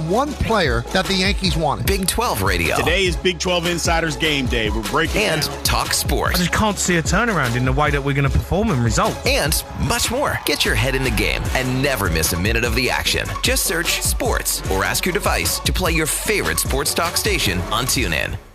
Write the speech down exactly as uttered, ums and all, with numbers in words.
one player that the Yankees wanted. Big twelve Radio. Today is Big twelve Insiders Game Day. We're breaking And down. Talk Sports. I just can't see a turnaround in the way that we're going to perform in results. And much more. Get your head in the game and never miss a minute of the action. Just search sports or ask your device to play your favorite sports talk station on TuneIn.